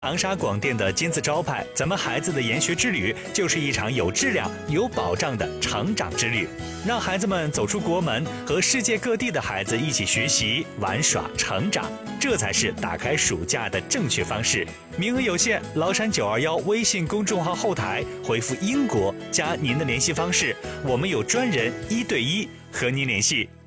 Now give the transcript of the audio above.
长沙广电的金字招牌，咱们孩子的研学之旅就是一场有质量、有保障的成长之旅，让孩子们走出国门，和世界各地的孩子一起学习、玩耍、成长，这才是打开暑假的正确方式。名额有限，崂山921微信公众号后台回复英国加您的联系方式，我们有专人1对1和您联系。